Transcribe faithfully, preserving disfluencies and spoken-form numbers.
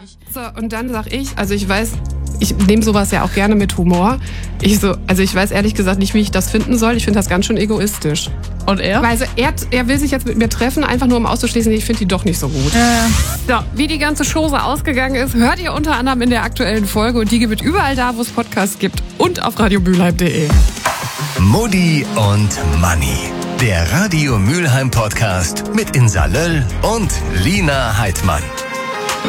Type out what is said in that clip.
So, und dann sag ich, also ich weiß, ich nehme sowas ja auch gerne mit Humor. Ich so, also ich weiß ehrlich gesagt nicht, wie ich das finden soll. Ich finde das ganz schön egoistisch. Und er? Weil also er, er will sich jetzt mit mir treffen, einfach nur um auszuschließen, ich finde die doch nicht so gut. Ja. So, wie die ganze Chose ausgegangen ist, hört ihr unter anderem in der aktuellen Folge. Und die gibt es überall da, wo es Podcasts gibt. Und auf radio mülheim punkt de. Mutti und Manni. Der Radio Mülheim Podcast mit Insa Löll und Lina Heidmann.